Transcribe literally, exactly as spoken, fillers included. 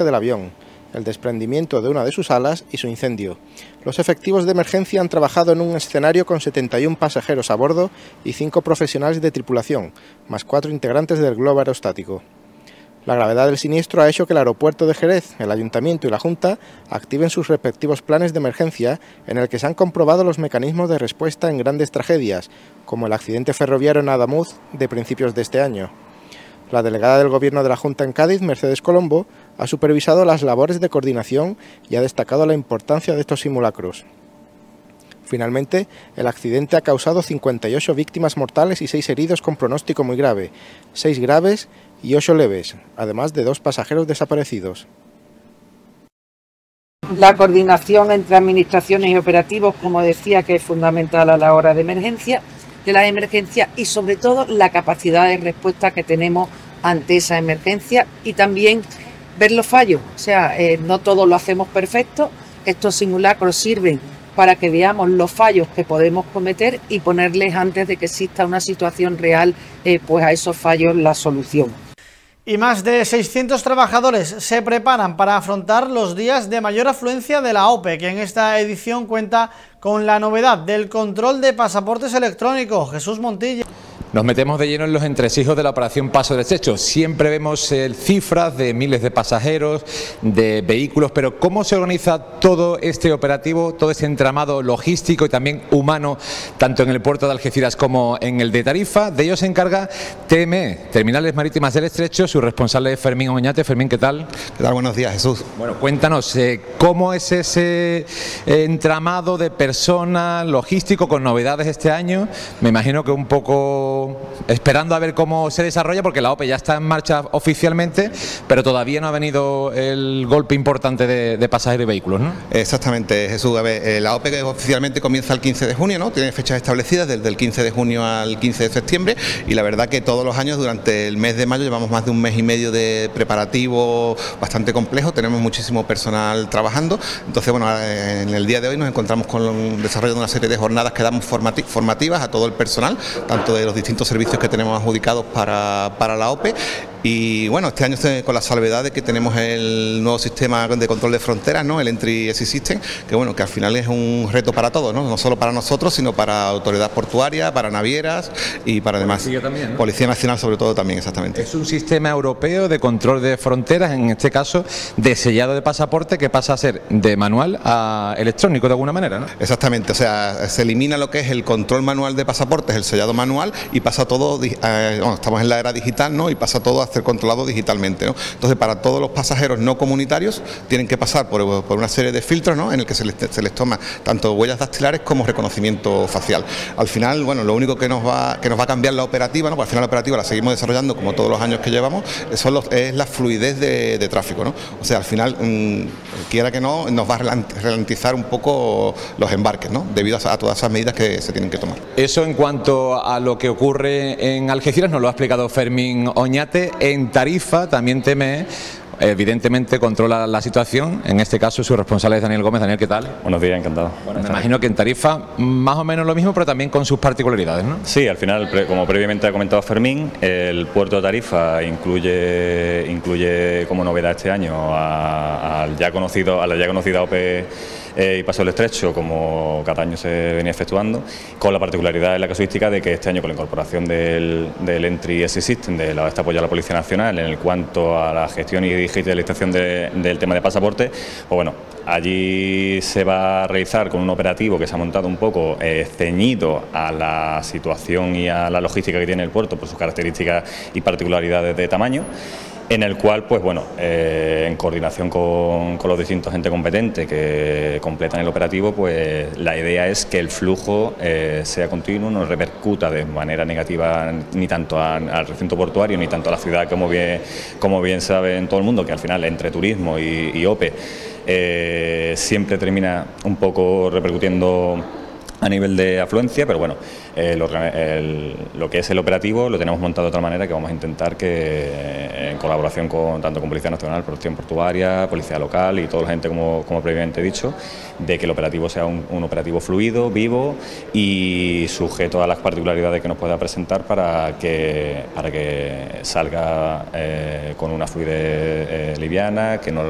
despegue del avión, el desprendimiento de una de sus alas y su incendio. Los efectivos de emergencia han trabajado en un escenario con setenta y un pasajeros a bordo y cinco profesionales de tripulación, más cuatro integrantes del globo aerostático. La gravedad del siniestro ha hecho que el aeropuerto de Jerez, el Ayuntamiento y la Junta activen sus respectivos planes de emergencia en el que se han comprobado los mecanismos de respuesta en grandes tragedias, como el accidente ferroviario en Adamuz de principios de este año. La delegada del Gobierno de la Junta en Cádiz, Mercedes Colombo, ha supervisado las labores de coordinación y ha destacado la importancia de estos simulacros. Finalmente, el accidente ha causado cincuenta y ocho víctimas mortales y seis heridos con pronóstico muy grave, seis graves y ocho leves, además de dos pasajeros desaparecidos. La coordinación entre administraciones y operativos, como decía, que es fundamental a la hora de emergencia, de las emergencias y sobre todo la capacidad de respuesta que tenemos ante esa emergencia y también ver los fallos. O sea, eh, no todo lo hacemos perfecto. Estos simulacros sirven para que veamos los fallos que podemos cometer y ponerles antes de que exista una situación real, eh, pues a esos fallos la solución. Y más de seiscientos trabajadores se preparan para afrontar los días de mayor afluencia de la OPE, que en esta edición cuenta con la novedad del control de pasaportes electrónicos. Jesús Montilla. Nos metemos de lleno en los entresijos de la operación Paso del Estrecho. Siempre vemos eh, cifras de miles de pasajeros, de vehículos, pero ¿cómo se organiza todo este operativo, todo este entramado logístico y también humano, tanto en el puerto de Algeciras como en el de Tarifa? De ello se encarga T M E, Terminales Marítimas del Estrecho, su responsable es Fermín Oñate. Fermín, ¿qué tal? ¿Qué tal? Buenos días, Jesús. Bueno, cuéntanos, eh, ¿cómo es ese eh, entramado de personas logístico con novedades este año? Me imagino que un poco esperando a ver cómo se desarrolla, porque la OPE ya está en marcha oficialmente, pero todavía no ha venido el golpe importante de, de pasajeros y vehículos, ¿no? Exactamente, Jesús. A ver, eh, la OPE oficialmente comienza el quince de junio, ¿no? Tiene fechas establecidas desde el quince de junio al quince de septiembre, y la verdad que todos los años durante el mes de mayo llevamos más de un mes y medio de preparativo bastante complejo. Tenemos muchísimo personal trabajando. Entonces, bueno, en el día de hoy nos encontramos con desarrollando una serie de jornadas que damos formati formativas a todo el personal, tanto de los distintos servicios que tenemos adjudicados para, para la OPE. Y bueno, este año con la salvedad de que tenemos el nuevo sistema de control de fronteras, ¿no? El Entry Exit System, que bueno, que al final es un reto para todos, ¿no? No solo para nosotros, sino para autoridad portuaria, para navieras y para demás. Policía también, ¿no? Policía Nacional sobre todo también, exactamente. Es un sistema europeo de control de fronteras, en este caso de sellado de pasaporte, que pasa a ser de manual a electrónico de alguna manera, ¿no? Exactamente, o sea, se elimina lo que es el control manual de pasaportes, el sellado manual, y pasa todo, eh, bueno, estamos en la era digital, ¿no? Y pasa todo a ser controlado digitalmente, ¿no? Entonces, para todos los pasajeros no comunitarios tienen que pasar por, por una serie de filtros, ¿no? En el que se les, se les toma tanto huellas dactilares como reconocimiento facial. Al final, bueno, lo único que nos va que nos va a cambiar la operativa, ¿no? Porque al final la operativa la seguimos desarrollando como todos los años que llevamos, son los, es la fluidez de, de tráfico, ¿no? O sea, al final, mmm, quiera que no, nos va a ralentizar un poco los embarques, ¿no? Debido a, a todas esas medidas que se tienen que tomar. Eso en cuanto a lo que ocurre en Algeciras, nos lo ha explicado Fermín Oñate. En Tarifa también T M E evidentemente controla la situación, en este caso su responsable es Daniel Gómez. Daniel, ¿qué tal? Buenos días, encantado. Bueno, me imagino que en Tarifa más o menos lo mismo, pero también con sus particularidades, ¿no? Sí, al final, como previamente ha comentado Fermín, el puerto de Tarifa incluye incluye como novedad este año al ya conocido a la ya conocida OPE eh, y Paso del Estrecho, como cada año se venía efectuando, con la particularidad en la casuística de que este año, con la incorporación del, del Entry Exit System, de la este apoyo a la Policía Nacional en el cuanto a la gestión y digitalización de, del tema de pasaporte, pues bueno, allí se va a realizar con un operativo que se ha montado un poco eh, ceñido a la situación y a la logística que tiene el puerto por sus características y particularidades de tamaño, en el cual, pues bueno, eh, en coordinación con, con los distintos entes competentes que completan el operativo, pues la idea es que el flujo eh, sea continuo, no repercuta de manera negativa ni tanto a, al recinto portuario ni tanto a la ciudad, como bien, como bien sabe en todo el mundo, que al final entre turismo y, y OPE eh, siempre termina un poco repercutiendo a nivel de afluencia, pero bueno, eh, lo, el, lo que es el operativo lo tenemos montado de tal manera que vamos a intentar que, eh, en colaboración con tanto con Policía Nacional, Protección Portuaria, Policía Local y toda la gente, como, como previamente he dicho, de que el operativo sea un, un operativo fluido, vivo y sujeto a las particularidades que nos pueda presentar para que, para que salga eh, con una fluidez eh, liviana, que no